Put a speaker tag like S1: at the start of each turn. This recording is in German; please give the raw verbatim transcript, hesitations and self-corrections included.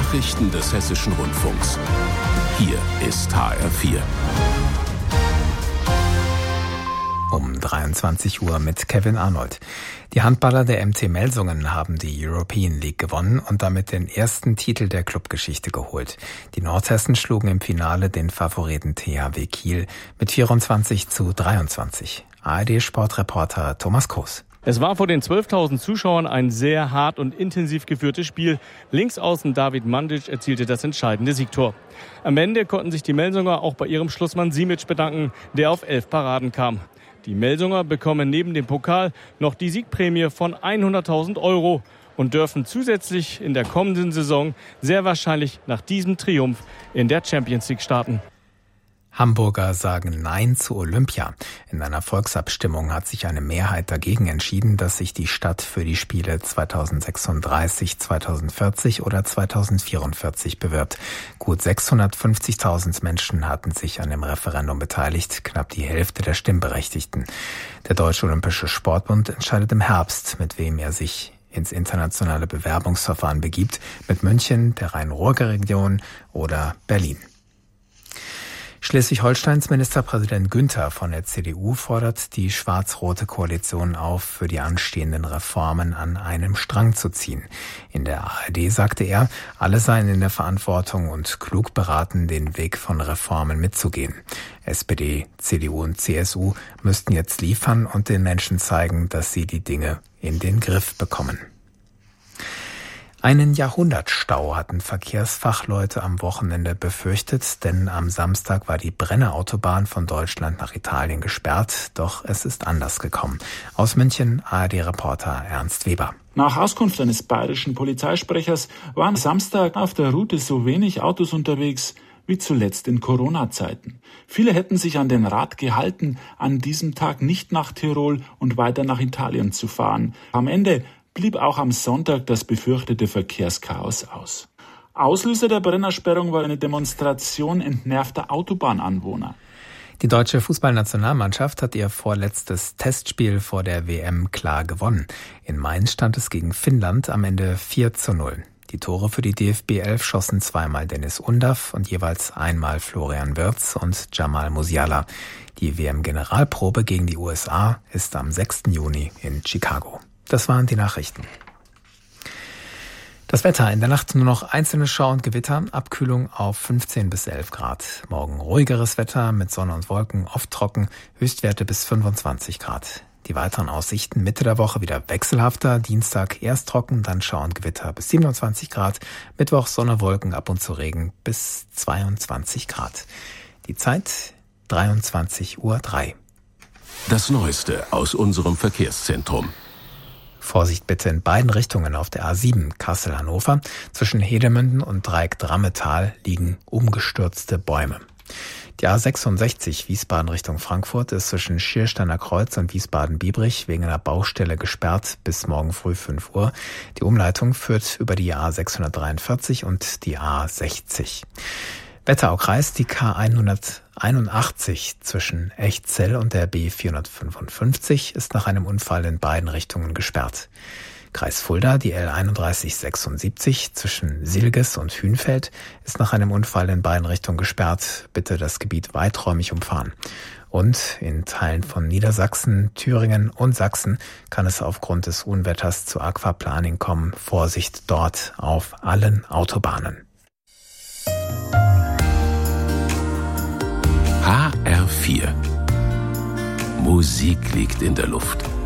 S1: Nachrichten des Hessischen Rundfunks. Hier ist H R vier.
S2: Um dreiundzwanzig Uhr mit Kevin Arnold. Die Handballer der M T Melsungen haben die European League gewonnen und damit den ersten Titel der Clubgeschichte geholt. Die Nordhessen schlugen im Finale den Favoriten T H W Kiel mit vierundzwanzig zu dreiundzwanzig. A R D-Sportreporter Thomas Kroos.
S3: Es war vor den zwölftausend Zuschauern ein sehr hart und intensiv geführtes Spiel. Linksaußen David Mandic erzielte das entscheidende Siegtor. Am Ende konnten sich die Melsunger auch bei ihrem Schlussmann Simic bedanken, der auf elf Paraden kam. Die Melsunger bekommen neben dem Pokal noch die Siegprämie von hunderttausend Euro und dürfen zusätzlich in der kommenden Saison sehr wahrscheinlich nach diesem Triumph in der Champions League starten.
S2: Hamburger sagen Nein zu Olympia. In einer Volksabstimmung hat sich eine Mehrheit dagegen entschieden, dass sich die Stadt für die Spiele zweitausendsechsunddreißig, zweitausendvierzig oder zweitausendvierundvierzig bewirbt. Gut sechshundertfünfzigtausend Menschen hatten sich an dem Referendum beteiligt, knapp die Hälfte der Stimmberechtigten. Der Deutsche Olympische Sportbund entscheidet im Herbst, mit wem er sich ins internationale Bewerbungsverfahren begibt, mit München, der Rhein-Ruhr-Region oder Berlin. Schleswig-Holsteins Ministerpräsident Günther von der C D U fordert die schwarz-rote Koalition auf, für die anstehenden Reformen an einem Strang zu ziehen. In der A R D sagte er, alle seien in der Verantwortung und klug beraten, den Weg von Reformen mitzugehen. S P D, C D U und C S U müssten jetzt liefern und den Menschen zeigen, dass sie die Dinge in den Griff bekommen. Einen Jahrhundertstau hatten Verkehrsfachleute am Wochenende befürchtet, denn am Samstag war die Brenner-Autobahn von Deutschland nach Italien gesperrt, doch es ist anders gekommen. Aus München A R D-Reporter Ernst Weber.
S4: Nach Auskunft eines bayerischen Polizeisprechers waren Samstag auf der Route so wenig Autos unterwegs wie zuletzt in Corona-Zeiten. Viele hätten sich an den Rat gehalten, an diesem Tag nicht nach Tirol und weiter nach Italien zu fahren. Am Ende blieb auch am Sonntag das befürchtete Verkehrschaos aus. Auslöser der Brennersperrung war eine Demonstration entnervter Autobahnanwohner.
S2: Die deutsche Fußballnationalmannschaft hat ihr vorletztes Testspiel vor der W M klar gewonnen. In Mainz stand es gegen Finnland am Ende vier zu null. Die Tore für die D F B elf schossen zweimal Dennis Undaff und jeweils einmal Florian Wirtz und Jamal Musiala. Die W M-Generalprobe gegen die U S A ist am sechsten Juni in Chicago. Das waren die Nachrichten. Das Wetter: in der Nacht nur noch einzelne Schauer und Gewitter, Abkühlung auf fünfzehn bis elf Grad. Morgen ruhigeres Wetter mit Sonne und Wolken, oft trocken, Höchstwerte bis fünfundzwanzig Grad. Die weiteren Aussichten: Mitte der Woche wieder wechselhafter, Dienstag erst trocken, dann Schauer und Gewitter bis siebenundzwanzig Grad, Mittwoch Sonne, Wolken, ab und zu Regen bis zweiundzwanzig Grad. Die Zeit dreiundzwanzig Uhr drei.
S1: Das Neueste aus unserem Verkehrszentrum.
S2: Vorsicht bitte in beiden Richtungen auf der A sieben Kassel-Hannover. Zwischen Hedemünden und Dreieck-Drammetal liegen umgestürzte Bäume. Die A sechsundsechzig Wiesbaden Richtung Frankfurt ist zwischen Schiersteiner Kreuz und Wiesbaden-Biebrich wegen einer Baustelle gesperrt bis morgen früh fünf Uhr. Die Umleitung führt über die A sechshundertdreiundvierzig und die A sechzig. Wetteraukreis: die K hunderteinundachtzig zwischen Echzell und der B vierhundertfünfundfünfzig ist nach einem Unfall in beiden Richtungen gesperrt. Kreis Fulda: die L einunddreißig sechsundsiebzig zwischen Silges und Hünfeld ist nach einem Unfall in beiden Richtungen gesperrt. Bitte das Gebiet weiträumig umfahren. Und in Teilen von Niedersachsen, Thüringen und Sachsen kann es aufgrund des Unwetters zu Aquaplaning kommen. Vorsicht dort auf allen Autobahnen.
S1: H R vier. Musik liegt in der Luft.